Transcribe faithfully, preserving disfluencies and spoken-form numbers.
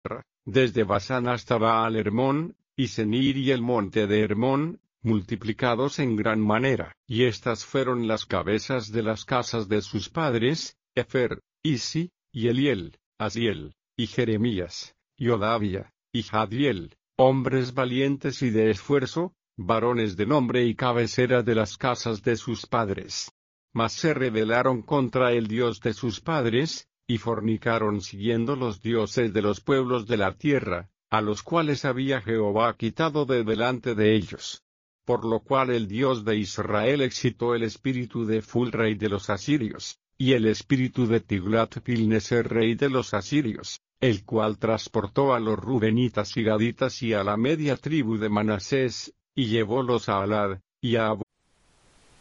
desde Basán hasta Baal Hermón, y Senir y el monte de Hermón, multiplicados en gran manera. Y estas fueron las cabezas de las casas de sus padres, Efer, Isi, y Eliel, Asiel, y Jeremías, y Odavia, y Jadiel, hombres valientes y de esfuerzo, varones de nombre y cabecera de las casas de sus padres. Mas se rebelaron contra el Dios de sus padres, y fornicaron siguiendo los dioses de los pueblos de la tierra, a los cuales había Jehová quitado de delante de ellos. Por lo cual el Dios de Israel excitó el espíritu de Ful rey de los asirios, y el espíritu de Tiglat-Pilneser rey de los asirios, el cual transportó a los rubenitas y gaditas y a la media tribu de Manasés, y llevólos a Alad, y a